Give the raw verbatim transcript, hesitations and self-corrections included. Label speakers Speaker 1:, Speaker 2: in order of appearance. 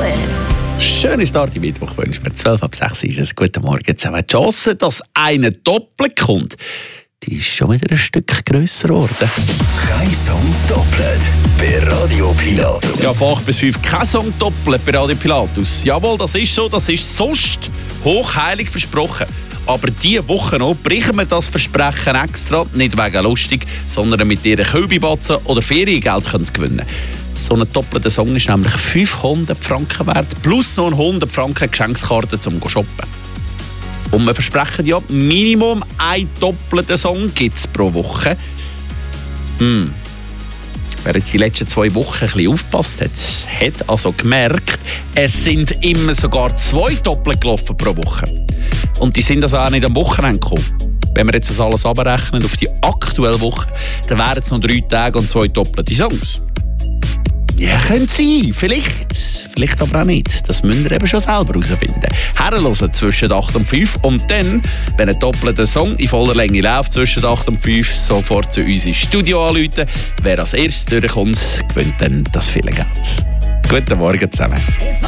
Speaker 1: Schöne Start im Mittwoch wünsche mir. zwölf ab sechs ist es. Guten Morgen zusammen. Die Chance, dass einer doppelt kommt, die ist schon wieder ein Stück grösser geworden.
Speaker 2: Kein Song doppelt bei Radio Pilatus.
Speaker 1: Ja, von acht bis fünf kein Song doppelt bei Radio Pilatus. Jawohl, das ist so. Das ist sonst hochheilig versprochen. Aber diese Woche noch brechen wir das Versprechen extra, nicht wegen lustig, sondern mit ihren Kölbibatzen oder Feriengeld gewinnen können. So ein doppelter Song ist nämlich fünfhundert Franken wert, plus noch hundert Franken Geschenkskarte zum Shoppen. Und wir versprechen ja, Minimum einen doppelten Song gibt es pro Woche. Hm. Wer jetzt die letzten zwei Wochen ein bisschen aufgepasst hat, hat also gemerkt, es sind immer sogar zwei doppelt gelaufen pro Woche. Und die sind also auch nicht am Wochenende gekommen. Wenn wir jetzt das alles abrechnen auf die aktuelle Woche, dann wären es noch drei Tage und zwei doppelte Songs. Ja, könnte sein. Vielleicht. Vielleicht aber auch nicht. Das müsst ihr eben schon selber herausfinden. Herhören zwischen acht und fünf und dann, wenn ein doppelter Song in voller Länge läuft, zwischen acht und fünf, sofort zu uns ins Studio anrufen. Wer als erstes durchkommt, gewinnt dann das viele Geld. Guten Morgen zusammen.